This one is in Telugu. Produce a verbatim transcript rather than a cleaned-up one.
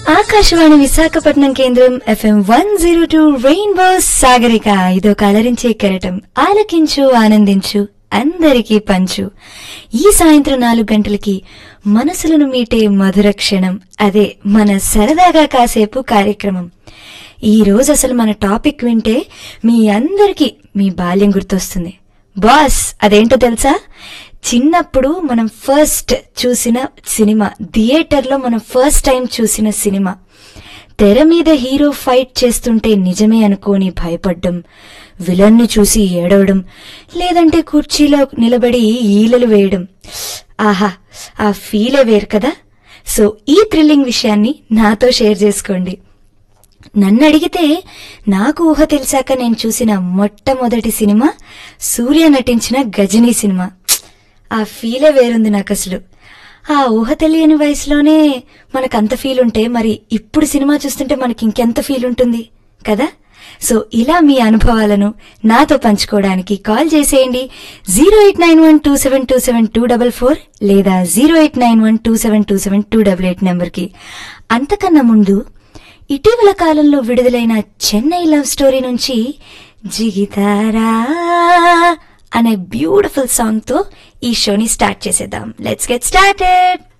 ఆకాశవాణి విశాఖపట్నం కేంద్రం FM one zero two rainbow Sagarika. ఇదో కలరించే కెరటం. ఆలకించు, ఆనందించు, అందరికీ పంచు. ఈ సాయంత్రం నాలుగు గంటలకి మనసులను మీటే మధుర క్షణం, అదే మన సరదాగా కాసేపు కార్యక్రమం. ఈ రోజు అసలు మన టాపిక్ వింటే మీ అందరికీ మీ బాల్యం గుర్తొస్తుంది. బాస్, అదేంటో తెలుసా? చిన్నప్పుడు మనం ఫస్ట్ చూసిన సినిమా, థియేటర్లో మనం ఫస్ట్ టైం చూసిన సినిమా, తెర మీద హీరో ఫైట్ చేస్తుంటే నిజమే అనుకోని భయపడ్డం, విలన్ని చూసి ఏడవడం, లేదంటే కుర్చీలో నిలబడి ఈలలు వేయడం. ఆహా, ఆ ఫీలే వేరు కదా. సో ఈ థ్రిల్లింగ్ విషయాన్ని నాతో షేర్ చేసుకోండి. నన్ను అడిగితే నాకు ఊహ తెలిసాక నేను చూసిన మొట్టమొదటి సినిమా సూర్య నటించిన గజనీ సినిమా. ఆ ఫీలే వేరుంది నాకు అసలు. ఆ ఊహ తెలియని వయసులోనే మనకు అంత ఫీల్ ఉంటే మరి ఇప్పుడు సినిమా చూస్తుంటే మనకి ఇంకెంత ఫీల్ ఉంటుంది కదా. సో ఇలా మీ అనుభవాలను నాతో పంచుకోవడానికి కాల్ చేసేయండి zero eight nine one two seven two seven two double four లేదా zero eight nine one two seven two seven two double eight నెంబర్కి. అంతకన్నా ముందు ఇటీవల కాలంలో విడుదలైన చెన్నై లవ్ స్టోరీ నుంచి జిగితారా అనే బ్యూటిఫుల్ సాంగ్ తో ఈ షోని స్టార్ట్ చేసేద్దాం. Let's get started.